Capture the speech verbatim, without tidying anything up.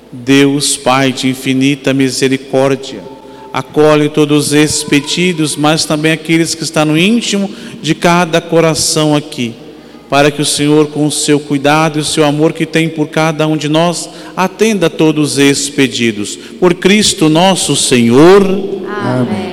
Deus Pai de infinita misericórdia, acolhe todos esses pedidos, mas também aqueles que estão no íntimo de cada coração aqui, para que o Senhor, com o seu cuidado e o seu amor que tem por cada um de nós, atenda a todos esses pedidos. Por Cristo nosso Senhor. Amém.